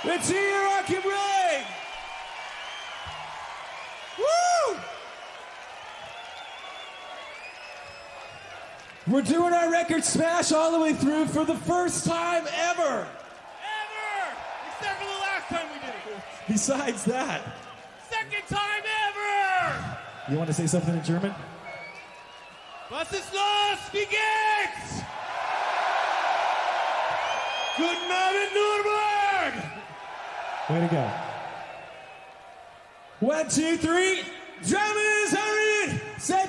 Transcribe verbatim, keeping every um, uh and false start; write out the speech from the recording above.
Let's hear you rock and roll! Woo! We're doing our record smash all the way through for the first time ever! Ever! Except for the last time we did it. Besides that. Second time ever! You want to say something in German? Was ist los? Wie geht's? Guten Abend, Nürnberg! Way to go. One, two, three. Drummers, hurry! Set